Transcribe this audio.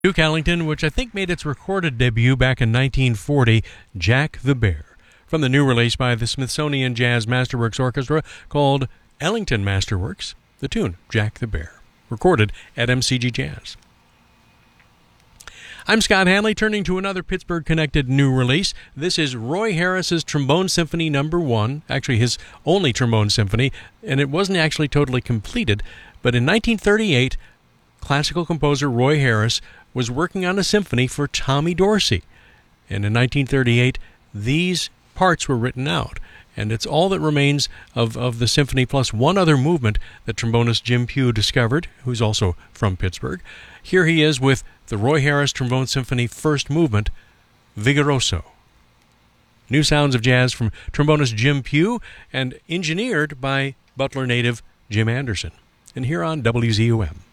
Duke Ellington, which I think made its recorded debut back in 1940, Jack the Bear, from the new release by the Smithsonian Jazz Masterworks Orchestra called Ellington Masterworks, the tune Jack the Bear, recorded at MCG Jazz. I'm Scott Hanley, turning to another Pittsburgh-connected new release. This is Roy Harris's Trombone Symphony No. 1, actually his only trombone symphony, and it wasn't actually totally completed, but in 1938, classical composer Roy Harris was working on a symphony for Tommy Dorsey. And in 1938, these parts were written out. And it's all that remains of the symphony, plus one other movement that trombonist Jim Pugh discovered, who's also from Pittsburgh. Here he is with the Roy Harris Trombone Symphony First Movement, Vigoroso. New sounds of jazz from trombonist Jim Pugh and engineered by Butler native Jim Anderson. And here on WZUM.